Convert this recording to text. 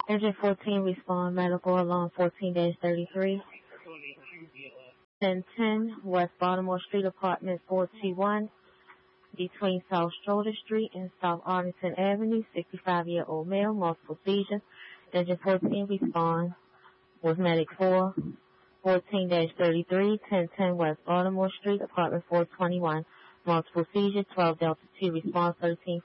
Engine 14 respond medical alarm 14-33. 1010 West Baltimore Street, apartment 421, between South Schroeder Street and South Arlington Avenue, 65-year-old male, multiple seizures. Engine 14 respond with medic 4. 14-33, 1010 West Baltimore Street, apartment 421, multiple seizures. 12 Delta 2 response 13